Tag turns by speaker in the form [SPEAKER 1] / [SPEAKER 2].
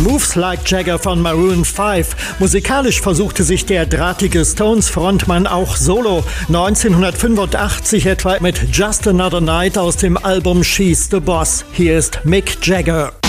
[SPEAKER 1] Moves Like Jagger von Maroon 5. Musikalisch versuchte sich der drahtige Stones-Frontmann auch solo. 1985 etwa mit Just Another Night aus dem Album She's the Boss. Hier ist Mick Jagger.